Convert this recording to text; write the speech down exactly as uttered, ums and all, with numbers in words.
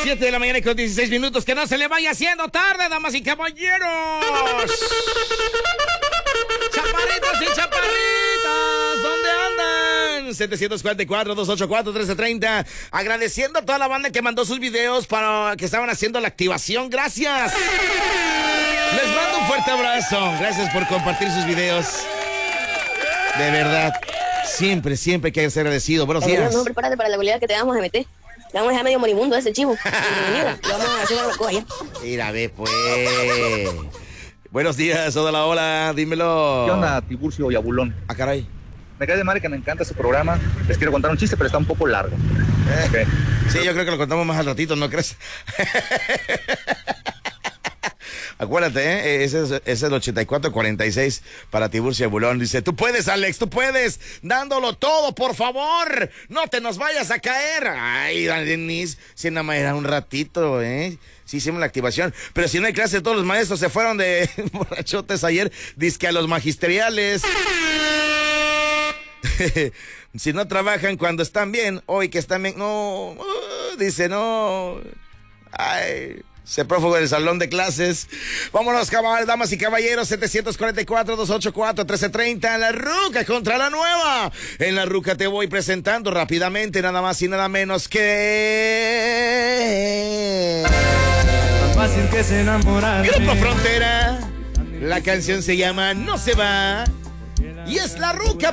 siete de la mañana con dieciséis minutos. Que no se le vaya haciendo tarde, damas y caballeros. Chaparritos y chaparritas, ¿dónde andan? setecientos cuarenta y cuatro, doscientos ochenta y cuatro, trece treinta. Agradeciendo a toda la banda que mandó sus videos para que estaban haciendo la activación. Gracias. Les mando un fuerte abrazo. Gracias por compartir sus videos. De verdad, siempre, siempre hay que ser agradecido. Buenos días. No, prepárate para la goleada que te vamos a meter. Le vamos a dejar medio moribundo a ese chivo. Bienvenido. Le vamos a hacer una cosa allá. Mira, ve, pues. Buenos días, hola, hola, dímelo. ¿Qué onda, Tiburcio y Abulón? Ah, caray. Me cae de madre que me encanta ese programa. Les quiero contar un chiste, pero está un poco largo. Eh, Okay. Sí, yo creo que lo contamos más al ratito, ¿no crees? Acuérdate, ¿eh? Ese es, ese es el ochenta y cuatro cuarenta y seis para Tiburcio y Abulón. Dice, tú puedes, Alex, tú puedes. Dándolo todo, por favor. No te nos vayas a caer. Ay, Denise, si nada más era un ratito, ¿eh? Sí, hicimos la activación. Pero si no hay clase, todos los maestros se fueron de borrachotes ayer. Dizque a los magisteriales. Si no trabajan cuando están bien, hoy que están bien, no, uh, dice no. Ay, se prófugo del salón de clases. Vámonos, cabal, damas y caballeros, setecientos cuarenta y cuatro, doscientos ochenta y cuatro, trece treinta, la Ruca contra la Nueva. En la Ruca te voy presentando rápidamente, nada más y nada menos que... Tan fácil que se enamorar. Grupo Frontera. La canción se llama No se va. Y es la Ruca.